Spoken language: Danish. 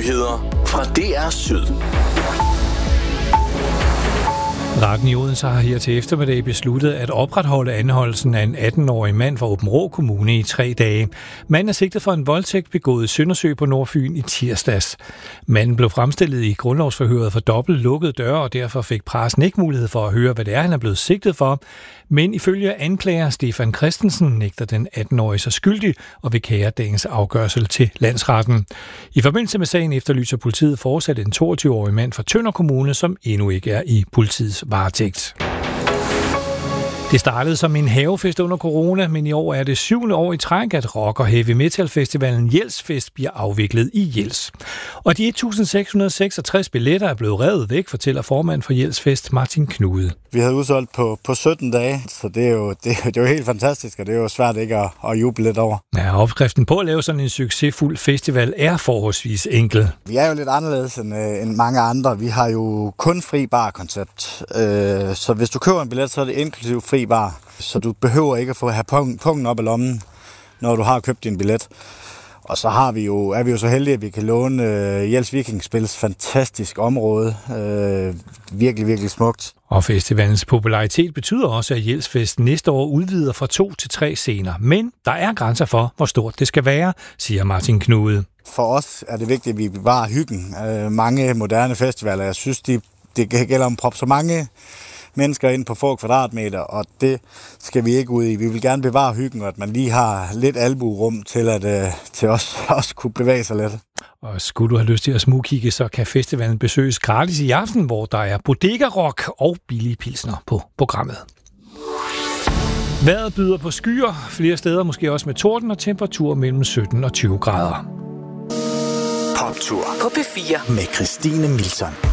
nyheder fra DR Syd. Retten i Odense har her til eftermiddag besluttet at opretholde anholdelsen af en 18-årig mand fra Aabenraa Kommune i 3 dage. Manden er sigtet for en voldtægt begået i Søndersø på Nordfyn i tirsdags. Manden blev fremstillet i grundlovsforhøret for dobbelt lukkede døre, og derfor fik pressen ikke mulighed for at høre, hvad det er, han er blevet sigtet for. Men ifølge anklager Stefan Christensen nægter den 18-årige sig skyldig og vil kære dagens afgørelse til landsretten. I forbindelse med sagen efterlyser politiet fortsat en 22-årig mand fra Tønder Kommune, som endnu ikke er i politiets varetægt. Det startede som en havefest under corona, men i år er det 7. år i træk, at rock- og heavy metal festivalen Jelsfest bliver afviklet i Jels. Og de 1.666 billetter er blevet revet væk, fortæller formand for Jelsfest Martin Knude. Vi havde udsolgt på 17 dage, så det er jo helt fantastisk, og det er jo svært ikke at juble lidt over. Ja, opskriften på at lave sådan en succesfuld festival er forholdsvis enkel. Vi er jo lidt anderledes end mange andre. Vi har jo kun fri bar-koncept. Så hvis du køber en billet, så er det inklusiv fri bar. Så du behøver ikke at have pungen op i lommen, når du har købt din billet. Og så er vi jo så heldige, at vi kan låne Jels Vikingspils fantastisk område. Virkelig, virkelig smukt. Og festivalens popularitet betyder også, at Jelsfest næste år udvider fra 2 til 3 scener. Men der er grænser for, hvor stort det skal være, siger Martin Knude. For os er det vigtigt, at vi bevarer hyggen. Mange moderne festivaler, jeg synes, det gælder om at proppe så mange mennesker ind på få kvadratmeter, og det skal vi ikke ud i. Vi vil gerne bevare hyggen, og at man lige har lidt albuerum til også kunne bevæge sig lidt. Og skulle du have lyst til at smugkigge, så kan festivalen besøges gratis i aften, hvor der er bodega-rock og billige pilsner på programmet. Vejret byder på skyer, flere steder måske også med torden og temperatur mellem 17 og 20 grader. Poptur på P4 med Christine Milson.